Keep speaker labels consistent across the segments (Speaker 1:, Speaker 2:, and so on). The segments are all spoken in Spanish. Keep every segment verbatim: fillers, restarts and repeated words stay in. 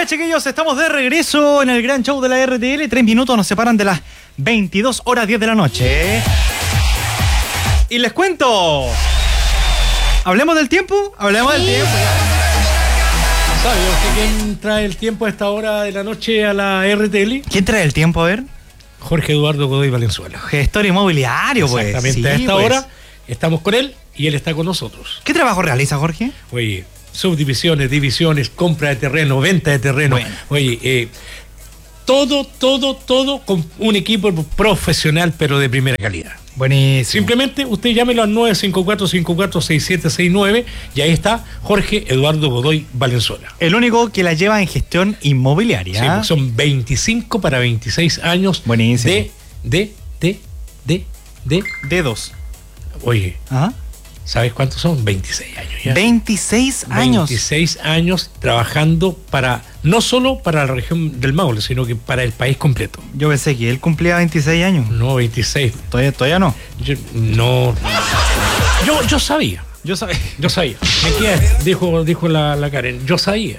Speaker 1: Ya, chiquillos, estamos de regreso en el gran show de la R T L. Tres minutos nos separan de las veintidós horas diez de la noche. Y les cuento. ¿Hablemos del tiempo? Hablemos sí. del tiempo.
Speaker 2: ¿Sabe usted quién trae el tiempo a esta hora de la noche a la R T L?
Speaker 1: ¿Quién trae el tiempo, a ver?
Speaker 2: Jorge Eduardo Godoy Valenzuela.
Speaker 1: Gestor inmobiliario, pues.
Speaker 2: Exactamente,
Speaker 1: sí,
Speaker 2: a esta
Speaker 1: pues.
Speaker 2: hora estamos con él y él está con nosotros.
Speaker 1: ¿Qué trabajo realiza, Jorge?
Speaker 2: Oye, subdivisiones, divisiones, compra de terreno, venta de terreno. Bueno. Oye, eh, todo, todo, todo con un equipo profesional, pero de primera calidad.
Speaker 1: Buenísimo.
Speaker 2: Simplemente usted llámelo al nueve cinco cuatro cinco cuatro seis siete seis nueve y ahí está Jorge Eduardo Godoy Valenzuela.
Speaker 1: El único que la lleva en gestión inmobiliaria.
Speaker 2: Sí, pues son veinticinco para veintiséis años.
Speaker 1: Buenísimo.
Speaker 2: De, de, de, de, de.
Speaker 1: Dedos.
Speaker 2: Oye.
Speaker 1: Ajá.
Speaker 2: ¿Sabes cuántos son? veintiséis años ya.
Speaker 1: veintiséis años.
Speaker 2: veintiséis años trabajando para, no solo para la región del Maule, sino que para el país completo.
Speaker 1: Yo pensé que él cumplía veintiséis años.
Speaker 2: No, veintiséis.
Speaker 1: Todavía, todavía no.
Speaker 2: Yo, no. Yo, yo sabía.
Speaker 1: Yo sabía.
Speaker 2: Yo sabía. Me queda, dijo, dijo la, la Karen. Yo sabía.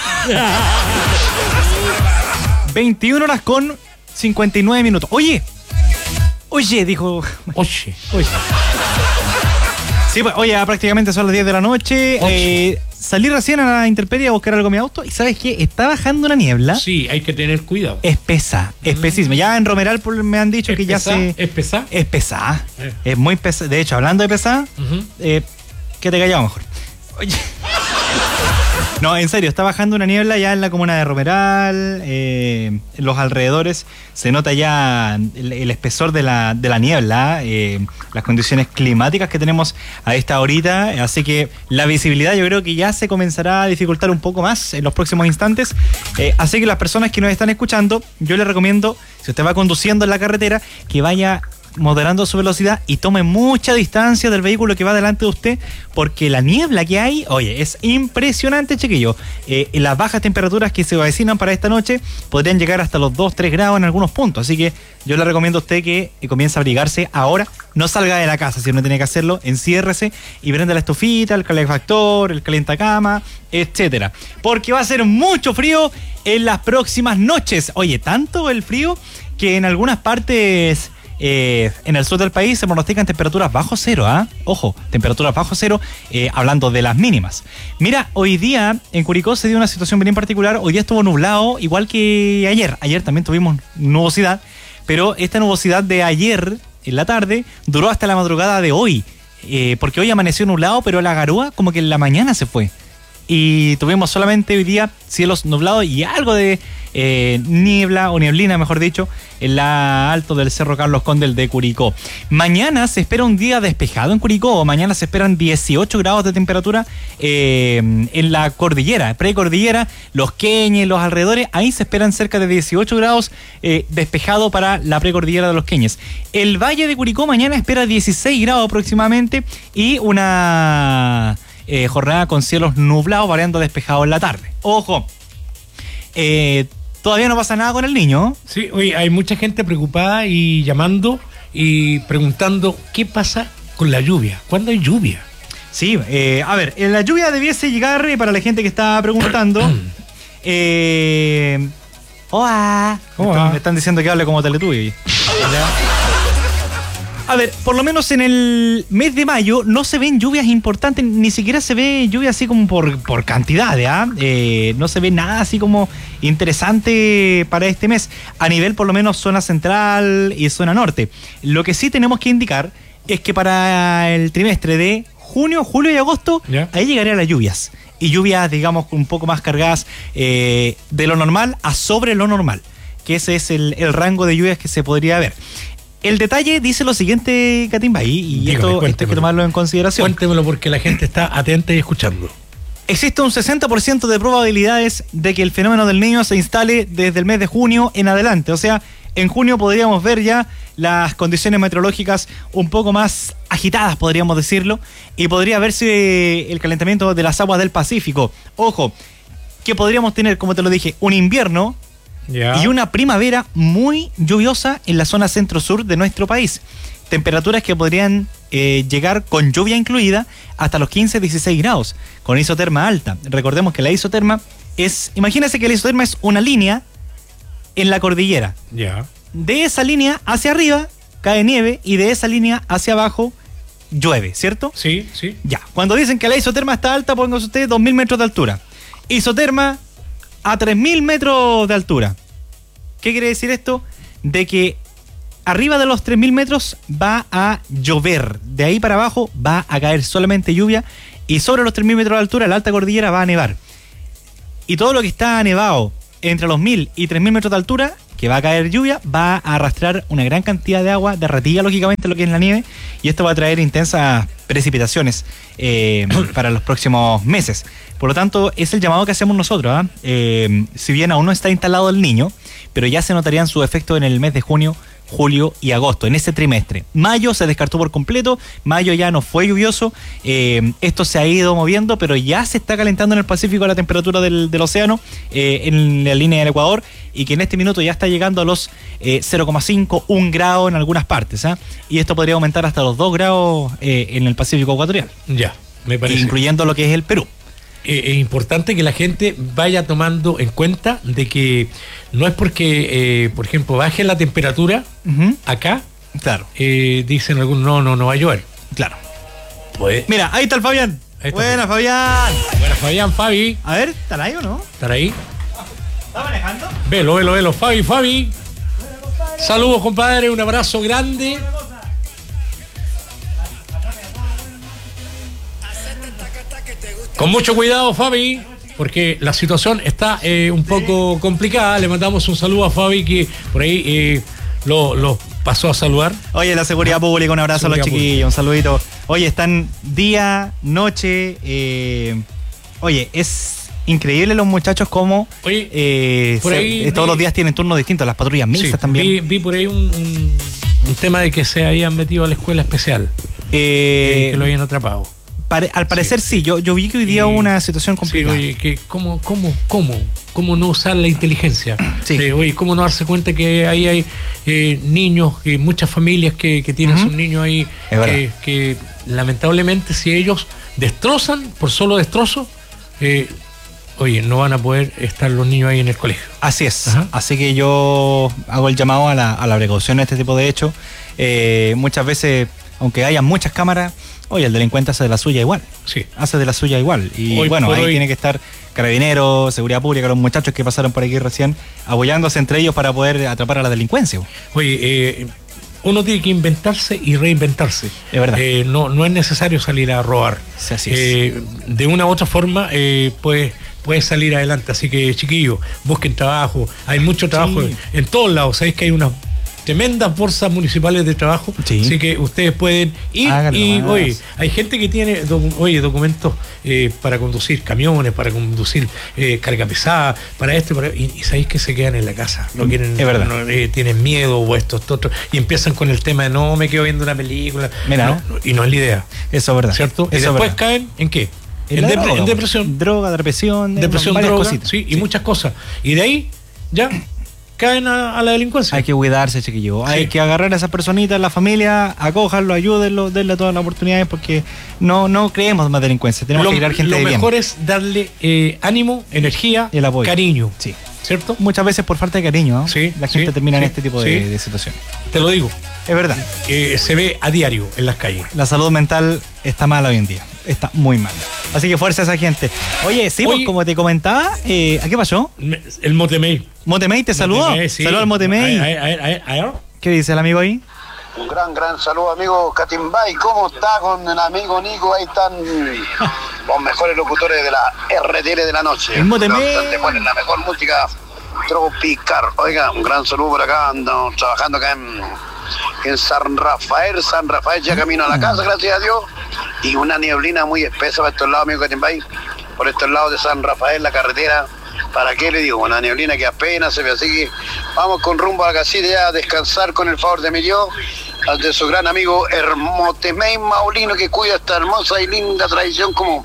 Speaker 1: veintiuna horas con cincuenta y nueve minutos. Oye. Oye, dijo.
Speaker 2: Oye. Oye.
Speaker 1: Sí, pues, oye, prácticamente son las diez de la noche. Eh, salí recién a la intemperie a buscar algo en mi auto y ¿sabes qué? Está bajando una niebla.
Speaker 2: Sí, hay que tener cuidado.
Speaker 1: Espesa, espesísima. Ya en Romeral me han dicho que ya se...
Speaker 2: ¿Es pesada?
Speaker 1: Es pesada.
Speaker 2: Eh.
Speaker 1: Es muy pesada. De hecho, hablando de pesada, uh-huh. eh, que te callaba mejor. Oye. No, en serio, está bajando una niebla ya en la comuna de Romeral, eh, en los alrededores. Se nota ya el, el espesor de la, de la niebla, eh, las condiciones climáticas que tenemos a esta horita. Así que la visibilidad yo creo que ya se comenzará a dificultar un poco más en los próximos instantes. Eh, así que las personas que nos están escuchando, yo les recomiendo, si usted va conduciendo en la carretera, que vaya moderando su velocidad y tome mucha distancia del vehículo que va delante de usted, porque la niebla que hay, oye, es impresionante, chiquillo. Eh, las bajas temperaturas que se avecinan para esta noche podrían llegar hasta los dos, tres grados en algunos puntos, así que yo le recomiendo a usted que comience a abrigarse ahora. No salga de la casa si no tiene que hacerlo, enciérrese y prenda la estufita, el calefactor, el calientacama, etcétera, porque va a ser mucho frío en las próximas noches. Oye, tanto el frío que en algunas partes Eh, en el sur del país se pronostican temperaturas bajo cero, ¿ah? ¿eh? Ojo, temperaturas bajo cero, eh, hablando de las mínimas. Mira, hoy día en Curicó se dio una situación bien particular. Hoy día estuvo nublado, igual que ayer. Ayer también tuvimos nubosidad, pero esta nubosidad de ayer en la tarde duró hasta la madrugada de hoy, eh, porque hoy amaneció nublado, pero la garúa como que en la mañana se fue. Y tuvimos solamente hoy día cielos nublados y algo de eh, niebla o nieblina, mejor dicho, en la alto del Cerro Carlos Condel de Curicó. Mañana se espera un día despejado en Curicó. Mañana se esperan dieciocho grados de temperatura eh, en la cordillera, precordillera, Los Queñes, los alrededores. Ahí se esperan cerca de dieciocho grados eh, despejado para la precordillera de Los Queñes. El Valle de Curicó mañana espera dieciséis grados aproximadamente y una... Eh, jornada con cielos nublados, variando despejado en la tarde. Ojo, eh, todavía no pasa nada con el niño.
Speaker 2: Sí, oye, hay mucha gente preocupada y llamando y preguntando qué pasa con la lluvia. ¿Cuándo hay lluvia?
Speaker 1: Sí, eh, a ver, la lluvia debiese llegar, eh, para la gente que está preguntando. eh, Hola. Me están, me están diciendo que hable como Teletubby. A ver, por lo menos en el mes de mayo no se ven lluvias importantes, ni siquiera se ve lluvia así como por, por cantidad, ¿ah? Eh, no se ve nada así como interesante para este mes, a nivel por lo menos zona central y zona norte. Lo que sí tenemos que indicar es que para el trimestre de junio, julio y agosto, ¿ya? Ahí llegarían las lluvias. Y lluvias, digamos, un poco más cargadas eh, de lo normal a sobre lo normal, que ese es el, el rango de lluvias que se podría ver. El detalle dice lo siguiente, Catimba, y, y Dígame, esto, esto hay que tomarlo en consideración.
Speaker 2: Cuéntemelo porque la gente está atenta y escuchando.
Speaker 1: Existe un sesenta por ciento de probabilidades de que el fenómeno del Niño se instale desde el mes de junio en adelante. O sea, en junio podríamos ver ya las condiciones meteorológicas un poco más agitadas, podríamos decirlo, y podría verse el calentamiento de las aguas del Pacífico. Ojo, que podríamos tener, como te lo dije, un invierno yeah. y una primavera muy lluviosa en la zona centro-sur de nuestro país, temperaturas que podrían eh, llegar con lluvia incluida hasta los quince a dieciséis grados, con isoterma alta. Recordemos que la isoterma es, imagínense que la isoterma es una línea en la cordillera.
Speaker 2: Ya. Yeah.
Speaker 1: De esa línea hacia arriba cae nieve y de esa línea hacia abajo llueve, ¿cierto?
Speaker 2: Sí, sí.
Speaker 1: Ya, cuando dicen que la isoterma está alta, pónganse ustedes dos mil metros de altura. Isoterma a tres mil metros de altura. ¿Qué quiere decir esto? De que arriba de los tres mil metros va a llover, de ahí para abajo va a caer solamente lluvia y sobre los tres mil metros de altura, la alta cordillera va a nevar. Y todo lo que está nevado entre los mil y tres mil metros de altura, que va a caer lluvia, va a arrastrar una gran cantidad de agua, derretida lógicamente lo que es la nieve, y esto va a traer intensas precipitaciones eh, para los próximos meses. Por lo tanto, es el llamado que hacemos nosotros, ¿eh? Eh, si bien aún no está instalado el Niño, pero ya se notarían su efecto en el mes de junio, julio y agosto, en ese trimestre. Mayo se descartó por completo, mayo ya no fue lluvioso, eh, esto se ha ido moviendo, pero ya se está calentando en el Pacífico la temperatura del, del océano, eh, en la línea del Ecuador, y que en este minuto ya está llegando a los eh, cero coma cinco, un grado en algunas partes, ¿eh? Y esto podría aumentar hasta los dos grados eh, en el Pacífico ecuatorial.
Speaker 2: Ya, me parece.
Speaker 1: Incluyendo lo que es el Perú.
Speaker 2: Eh, es importante que la gente vaya tomando en cuenta de que no es porque, eh, por ejemplo, baje la temperatura uh-huh. acá,
Speaker 1: claro,
Speaker 2: eh, dicen algunos, no, no, no va a llover.
Speaker 1: Claro.
Speaker 2: Pues,
Speaker 1: mira, ahí está el Fabián.
Speaker 2: Está
Speaker 1: Buena, Fabián.
Speaker 2: Buena, Fabián, Fabi.
Speaker 1: A ver, ¿estará ahí o no?
Speaker 2: ¿Estará ahí?
Speaker 1: ¿Está manejando?
Speaker 2: Velo, velo, velo. Fabi, Fabi. Saludos, compadre. Un abrazo grande. Con mucho cuidado, Fabi, porque la situación está eh, un poco complicada. Le mandamos un saludo a Fabi, que por ahí eh, lo, lo pasó a saludar.
Speaker 1: Oye, la seguridad pública, un abrazo seguridad a los chiquillos, pública. Un saludito. Oye, están día, noche. Eh, oye, es increíble los muchachos como
Speaker 2: oye,
Speaker 1: eh,
Speaker 2: por
Speaker 1: se,
Speaker 2: ahí
Speaker 1: eh, todos
Speaker 2: vi,
Speaker 1: los días tienen turnos distintos, las patrullas mixtas sí, también.
Speaker 2: Vi, vi por ahí un, un, un tema de que se habían metido a la escuela especial,
Speaker 1: eh,
Speaker 2: que lo habían atrapado.
Speaker 1: Pare, al parecer sí, sí. Yo, yo vi que hoy día hubo una situación complicada.
Speaker 2: Sí, oye, que cómo, cómo, cómo, cómo no usar la inteligencia.
Speaker 1: Sí.
Speaker 2: Eh, oye, cómo no darse cuenta que ahí hay eh, niños, eh, muchas familias que, que tienen uh-huh. sus niños ahí, que, que lamentablemente si ellos destrozan, por solo destrozo, eh, oye, no van a poder estar los niños ahí en el colegio.
Speaker 1: Así es. Ajá. Así que yo hago el llamado a la, a la precaución de este tipo de hechos. Eh, muchas veces, aunque haya muchas cámaras, oye, el delincuente hace de la suya igual.
Speaker 2: Sí.
Speaker 1: Hace de la suya igual. Y hoy bueno, ahí hoy... tiene que estar Carabineros, Seguridad Pública, los muchachos que pasaron por aquí recién, apoyándose entre ellos para poder atrapar a la delincuencia.
Speaker 2: Oye, eh, uno tiene que inventarse y reinventarse.
Speaker 1: Es verdad.
Speaker 2: Eh, no, no es necesario salir a robar.
Speaker 1: Sí, así es.
Speaker 2: Eh, de una u otra forma, eh, pues puedes salir adelante. Así que, chiquillos, busquen trabajo. Hay mucho trabajo sí. en, en todos lados. Sabéis que hay unas tremendas bolsas municipales de trabajo, sí. así que ustedes pueden ir. Háganlo y más. Oye, hay gente que tiene docu- oye, documentos eh, para conducir camiones, para conducir eh, carga pesada, para esto, para, y, y sabéis que se quedan en la casa, no quieren,
Speaker 1: es verdad.
Speaker 2: No, eh, tienen miedo o esto, esto, otro, y empiezan con el tema de no me quedo viendo una película.
Speaker 1: Mira,
Speaker 2: no, no, y no es la idea.
Speaker 1: Eso es verdad.
Speaker 2: ¿Cierto?
Speaker 1: Eso
Speaker 2: y después
Speaker 1: verdad.
Speaker 2: caen en qué?
Speaker 1: En,
Speaker 2: en,
Speaker 1: depre-
Speaker 2: droga, en depresión.
Speaker 1: Droga, depresión, de
Speaker 2: depresión,
Speaker 1: varias
Speaker 2: droga,
Speaker 1: cositas.
Speaker 2: sí, y
Speaker 1: sí.
Speaker 2: muchas cosas. Y de ahí ya caen a, a la delincuencia.
Speaker 1: Hay que cuidarse, chiquillos. Sí. Hay que agarrar a esas personitas, la familia, acójanlo, ayúdenlo, denle todas las oportunidades, porque no, no creemos más delincuencia. Tenemos
Speaker 2: lo,
Speaker 1: que crear gente
Speaker 2: Lo
Speaker 1: de bien.
Speaker 2: mejor es darle eh, ánimo, energía,
Speaker 1: y el apoyo.
Speaker 2: Cariño.
Speaker 1: Sí.
Speaker 2: ¿Cierto?
Speaker 1: Muchas veces por falta de cariño, ¿no?
Speaker 2: Sí,
Speaker 1: la gente
Speaker 2: sí,
Speaker 1: termina
Speaker 2: sí,
Speaker 1: en este tipo
Speaker 2: sí.
Speaker 1: de, de situaciones.
Speaker 2: Te lo digo.
Speaker 1: Es verdad.
Speaker 2: Eh, se ve a diario en las calles.
Speaker 1: La salud mental está mala hoy en día. Está muy mal. Así que fuerza a esa gente. Oye, sí, Oye, pues, como te comentaba, eh, ¿a qué pasó?
Speaker 2: El Motemey.
Speaker 1: ¿Motemey te saludó?
Speaker 2: Motemey, sí.
Speaker 1: Saludó al Motemey.
Speaker 2: A ver, a ver, a ver, a ver.
Speaker 1: ¿Qué dice el amigo ahí?
Speaker 3: Un gran, gran saludo, amigo Catimbay. ¿Cómo está con el amigo Nico? Ahí están los mejores locutores de la R T L de la noche.
Speaker 1: El Motemey.
Speaker 3: Donde ponen la mejor música tropical. Oiga, un gran saludo por acá. Andamos trabajando acá en, en San Rafael. San Rafael ya camino a la casa, gracias a Dios. Y una nieblina muy espesa para estos lados, amigo Catimbay. Por estos lados de San Rafael, la carretera. ¿Para qué le digo? Una neblina que apenas se ve, así que vamos con rumbo a la casita ya a descansar con el favor de mi Dios, de su gran amigo Hermotemey Maulino, que cuida esta hermosa y linda tradición como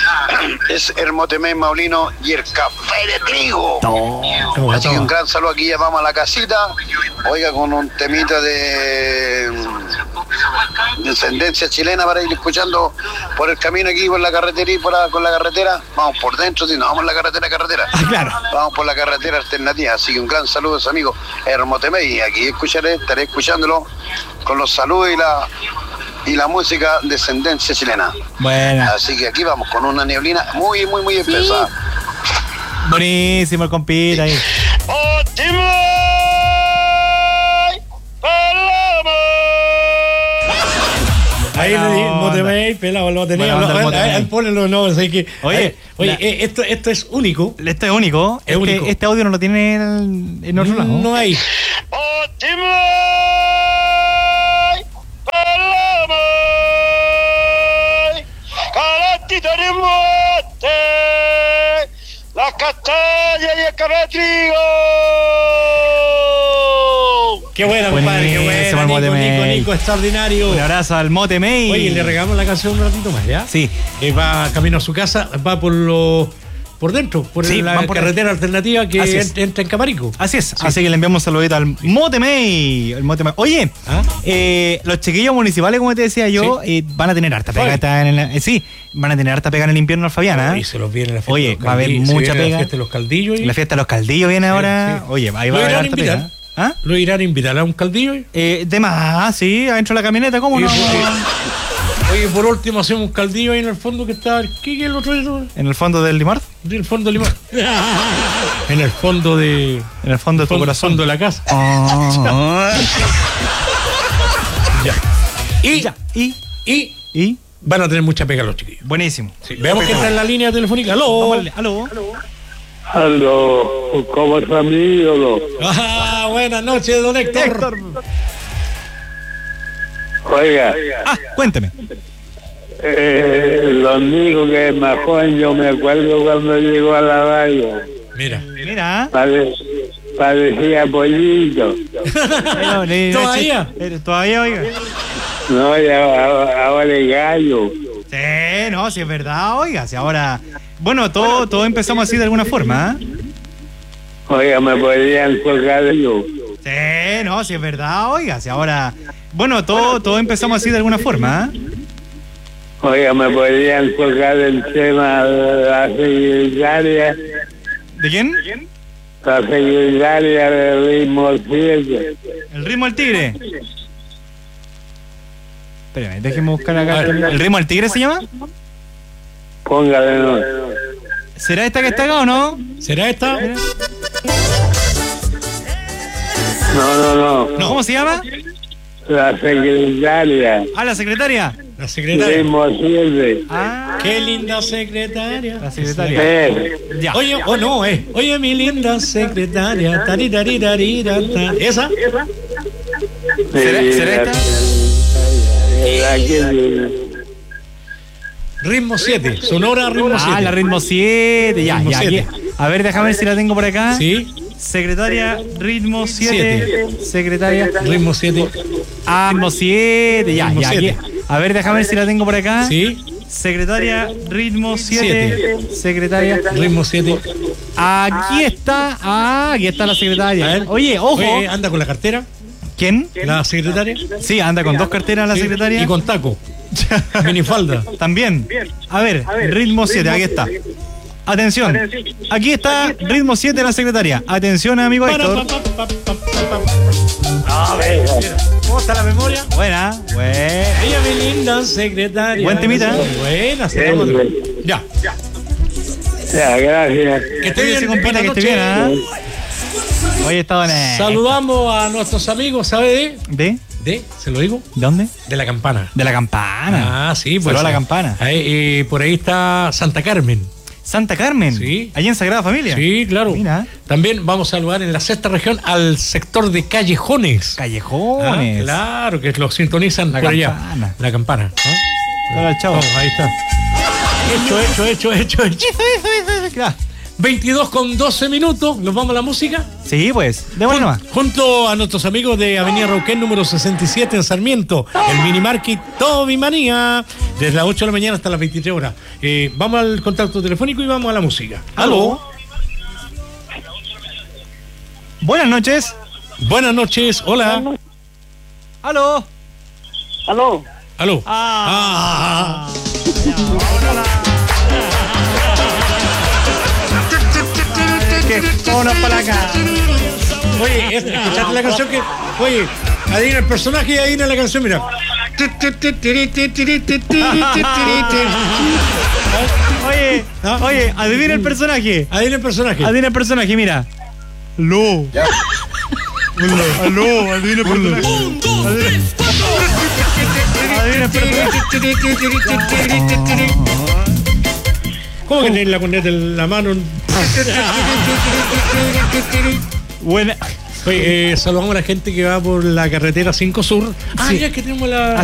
Speaker 3: es Hermotemey Maulino y el café de trigo.
Speaker 1: No.
Speaker 3: Así que un gran saludo aquí, ya vamos a la casita, oiga, con un temita de descendencia chilena para ir escuchando por el camino aquí, por la carretera y por la, con la carretera. Vamos por dentro, si no vamos la carretera, carretera.
Speaker 1: Ah, claro.
Speaker 3: Vamos por la carretera alternativa. Así que un gran saludo a su amigo Hermotemey. Aquí escucharé, estaré escuchándolo con los saludos y la y la música descendencia chilena.
Speaker 1: Buena.
Speaker 3: Así que aquí vamos con una neblina muy, muy, muy espesa.
Speaker 1: Buenísimo el compita ahí.
Speaker 2: Ahí le dije, Motemey, pelado, lo tenía. Ahí ponelo, no, sé que. Oye, oye, la, eh, esto, esto es único.
Speaker 1: Esto es único.
Speaker 2: Es único.
Speaker 1: Este, este audio no lo tiene en, en otro lado.
Speaker 2: No hay.
Speaker 3: Las castañas y el café de trigo.
Speaker 2: Qué bueno, compadre, qué bueno. Nico, Nico, Nico, extraordinario.
Speaker 1: Un abrazo al Motemey.
Speaker 2: Oye, le regalamos la canción un ratito más, ¿ya?
Speaker 1: Sí.
Speaker 2: Eh, va camino a su casa, va por los por dentro, por
Speaker 1: sí,
Speaker 2: la por carretera dentro. Alternativa que entra, entra en Caparico.
Speaker 1: Así es, sí. Así que le enviamos un saludito al sí. Motemey. El Motemey. Oye, ¿ah? eh, los chiquillos municipales, como te decía yo, ¿sí? eh, van a tener harta pega. En el, eh, sí, van a tener harta pega en el invierno Alfaviana.
Speaker 2: ¿eh? Y se los viene la fiesta.
Speaker 1: Oye, va a haber mucha pega.
Speaker 2: La fiesta de los caldillos. Y...
Speaker 1: La fiesta de los caldillos viene sí, ahora. Sí. Oye, ahí va a haber harta pega.
Speaker 2: ¿Ah? ¿Lo irán a invitar a un caldillo?
Speaker 1: Eh, de más, sí, adentro de la camioneta, ¿cómo no?
Speaker 2: Oye, por último hacemos un caldillo ahí en el fondo que está. ¿Qué es el otro?
Speaker 1: ¿En el fondo del Limar?
Speaker 2: En el fondo del Limar. En el fondo de.
Speaker 1: En el fondo de tu
Speaker 2: fondo,
Speaker 1: corazón.
Speaker 2: fondo de la casa.
Speaker 1: Oh.
Speaker 2: Ya. Y,
Speaker 1: ya. Y.
Speaker 2: Y.
Speaker 1: Y.
Speaker 2: Van a tener mucha pega los chiquillos.
Speaker 1: Buenísimo.
Speaker 2: Sí. Veamos que está en la línea telefónica. Aló.
Speaker 1: Aló.
Speaker 2: Aló.
Speaker 4: Aló, ¿cómo está mi ídolo?
Speaker 2: Ah, buenas noches, don Héctor. Héctor.
Speaker 4: Oiga.
Speaker 1: Ah, cuénteme.
Speaker 4: Eh, lo único que es más joven, yo me acuerdo cuando llegó a la radio.
Speaker 2: Mira.
Speaker 1: Mira.
Speaker 4: Pare, parecía pollito.
Speaker 1: Pero, le,
Speaker 2: ¿Todavía?
Speaker 1: Le, ¿Todavía, oiga?
Speaker 4: No, ya, ahora es gallo.
Speaker 1: Sí, no, si es verdad, oiga, si ahora... Bueno, todo, todo empezamos así de alguna forma, ¿eh?
Speaker 4: Oiga, me podrían colgar yo.
Speaker 1: Sí, no, si es verdad, oiga, si ahora... Bueno, todo, todo empezamos así de alguna forma, ¿eh?
Speaker 4: Oiga, me podrían colgar el tema de la secretaria.
Speaker 1: ¿De quién?
Speaker 4: La secretaria del ritmo siete.
Speaker 1: ¿El ritmo del tigre? Espérame, déjeme buscar acá. ¿El ritmo del tigre se llama?
Speaker 4: Póngale, no.
Speaker 1: ¿Será esta que está acá o no?
Speaker 2: ¿Será esta?
Speaker 1: Mira.
Speaker 4: No, no, no.
Speaker 1: ¿No? ¿Cómo se llama?
Speaker 4: La secretaria.
Speaker 1: Ah, la secretaria.
Speaker 2: La secretaria.
Speaker 4: Ritmo siete.
Speaker 1: Ah,
Speaker 2: qué linda secretaria.
Speaker 1: La secretaria.
Speaker 4: Eh.
Speaker 1: Ya.
Speaker 2: Oye, o oh, no, eh. Oye, mi linda secretaria. Tari, tari, tari, tari. ¿Esa?
Speaker 1: ¿Será, ¿será esta?
Speaker 2: Ritmo siete, Sonora Ritmo siete.
Speaker 1: Ah, la Ritmo siete, ya,
Speaker 2: Ritmo
Speaker 1: ya.
Speaker 2: siete.
Speaker 1: A ver, déjame ver si la tengo por acá.
Speaker 2: Sí.
Speaker 1: Secretaria Ritmo siete.
Speaker 2: siete.
Speaker 1: Secretaria
Speaker 2: Ritmo siete.
Speaker 1: Ah, Ritmo siete, ya,
Speaker 2: Ritmo
Speaker 1: ya.
Speaker 2: siete.
Speaker 1: Aquí. A ver, déjame ver si la tengo por acá.
Speaker 2: Sí.
Speaker 1: Secretaria Ritmo siete.
Speaker 2: Siete.
Speaker 1: Secretaria
Speaker 2: Ritmo siete.
Speaker 1: Aquí está. Ah, aquí está la secretaria. Oye, ojo.
Speaker 2: Oye, anda con la cartera.
Speaker 1: ¿Quién?
Speaker 2: La secretaria.
Speaker 1: Sí, anda con dos carteras la
Speaker 2: Sí.
Speaker 1: secretaria.
Speaker 2: Y con taco. Minifalda.
Speaker 1: También. A ver, Ritmo siete, aquí está. Atención. Aquí está Ritmo siete la secretaria. Atención, amigo Héctor.
Speaker 2: A ver, ¿cómo está la memoria?
Speaker 1: Buena, buena.
Speaker 2: Ella, mi linda secretaria.
Speaker 1: Buen temita.
Speaker 2: Buena, se llama. Ya.
Speaker 4: Ya, gracias.
Speaker 2: Que esté bien,
Speaker 1: compita, que esté bien, ¿eh? Hoy he estado en el...
Speaker 2: Saludamos a nuestros amigos, ¿sabe de?
Speaker 1: ¿De?
Speaker 2: ¿De? ¿Se lo digo?
Speaker 1: ¿Dónde?
Speaker 2: De la Campana.
Speaker 1: De la Campana.
Speaker 2: Ah, sí, pues.
Speaker 1: Saludos a la Campana.
Speaker 2: Ahí, eh, por ahí está Santa Carmen.
Speaker 1: Santa Carmen.
Speaker 2: Sí.
Speaker 1: Allí en Sagrada Familia.
Speaker 2: Sí, claro.
Speaker 1: Mira.
Speaker 2: También vamos a saludar en la sexta región al sector de Callejones.
Speaker 1: Callejones.
Speaker 2: Ah, claro, que lo sintonizan
Speaker 1: La
Speaker 2: por
Speaker 1: Campana.
Speaker 2: allá. La Campana. ¿No?
Speaker 1: Hola, chao.
Speaker 2: Oh, ahí está. Hecho, hecho, hecho, hecho, hecho.
Speaker 1: Eso, eso, eso, claro.
Speaker 2: veintidós con doce minutos, ¿nos vamos a la música?
Speaker 1: Sí, pues, démosle nomás.
Speaker 2: Junto a nuestros amigos de Avenida Rauquén número sesenta y siete en Sarmiento, el Mini Market Toby Manía, desde las ocho de la mañana hasta las veintitrés horas. Eh, vamos al contacto telefónico y vamos a la música.
Speaker 1: ¿Aló? Buenas noches.
Speaker 2: Buenas noches, hola.
Speaker 1: ¿Aló?
Speaker 4: Aló.
Speaker 2: Aló.
Speaker 1: Ah.
Speaker 2: Ah.
Speaker 1: ¿Qué? Vámonos para acá.
Speaker 2: Oye, escuchaste la canción que. Oye, adivina el personaje y adivina la canción, mira.
Speaker 1: Oye,
Speaker 2: ¿Ah?
Speaker 1: oye, adivina el personaje.
Speaker 2: Adivina el personaje.
Speaker 1: Adivina el personaje, mira. Aló. Aló, adivina el personaje. Adivina el personaje.
Speaker 2: ¿Cómo que tenés la corneta en la mano?
Speaker 1: Buena.
Speaker 2: Oye, eh, saludamos a la gente que va por la carretera cinco Sur. Ah,
Speaker 1: Sí.
Speaker 2: ya que tenemos la.